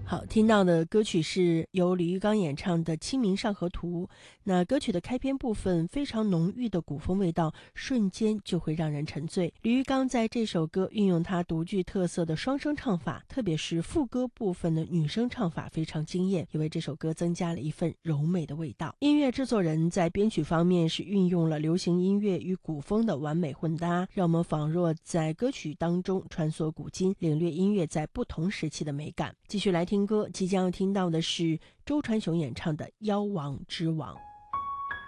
好，听到的歌曲是由李玉刚演唱的《清明上河图》。那歌曲的开篇部分非常浓郁的古风味道，瞬间就会让人沉醉。李玉刚在这首歌运用他独具特色的双声唱法，特别是副歌部分的女声唱法非常惊艳，也为这首歌增加了一份柔美的味道。音乐制作人在编曲方面是运用了流行音乐与古风的完美混搭，让我们仿若在歌曲当中穿梭古今，领略音乐在不同时期的美感。继续来听歌，即将要听到的是周传雄演唱的《妖王之王》。